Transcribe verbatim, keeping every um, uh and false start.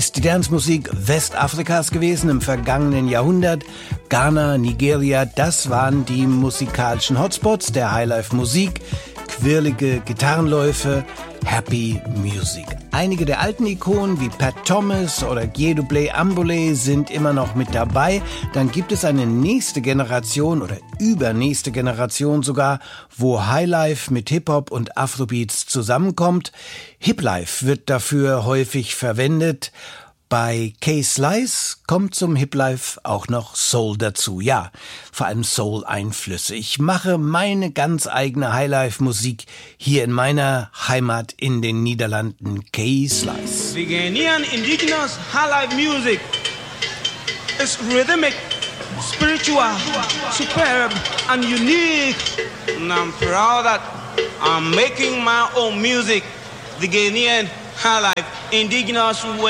Ist die Dancemusik Westafrikas gewesen im vergangenen Jahrhundert. Ghana, Nigeria, das waren die musikalischen Hotspots der Highlife-Musik. Quirlige Gitarrenläufe, Happy Music. Einige der alten Ikonen wie Pat Thomas oder Dieudoublé Ambole sind immer noch mit dabei. Dann gibt es eine nächste Generation oder übernächste Generation sogar, wo Highlife mit Hip-Hop und Afrobeats zusammenkommt. Hiplife wird dafür häufig verwendet. Bei K-Slice kommt zum Hiplife auch noch Soul dazu. Ja, vor allem Soul-Einflüsse. Ich mache meine ganz eigene Highlife-Musik hier in meiner Heimat in den Niederlanden, K-Slice. The Ghanaian indigenous Highlife music is rhythmic, spiritual, superb and unique. And I'm proud that I'm making my own music, the Ghanaian Highlife indigenous way.